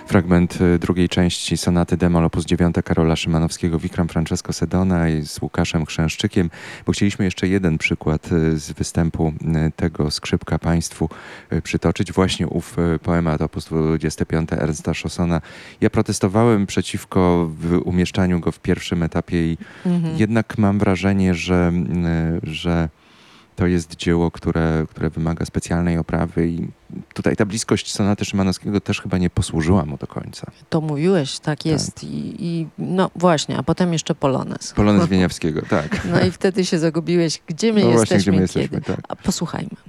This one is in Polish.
fragment drugiej części sonaty d-moll op. 9 Karola Szymanowskiego, Wikram Francesco Sedona i z Łukaszem Chrzęszczykiem, bo chcieliśmy jeszcze jeden przykład z występu tego skrzypka Państwu przytoczyć. Właśnie ów poemat op. 25 Ernsta Chaussona. Ja protestowałem przeciwko umieszczaniu go w pierwszym etapie i jednak mam wrażenie, że to jest dzieło, które wymaga specjalnej oprawy i tutaj ta bliskość sonaty Szymanowskiego też chyba nie posłużyła mu do końca. To mówiłeś, tak jest. I no właśnie, a potem jeszcze polonez. Polonez Wieniawskiego, tak. No i wtedy się zagubiłeś, gdzie my No właśnie, jesteśmy gdzie my i kiedy. jesteśmy, tak. A posłuchajmy.